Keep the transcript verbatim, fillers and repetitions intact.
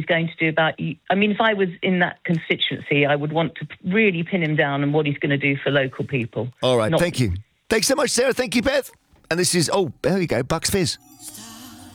going to do about... I mean, if I was in that constituency, I would want to really pin him down on what he's going to do for local people. All right, Not- thank you. Thanks so much, Sarah. Thank you, Beth. And this is... Oh, there you go, Bucks Fizz.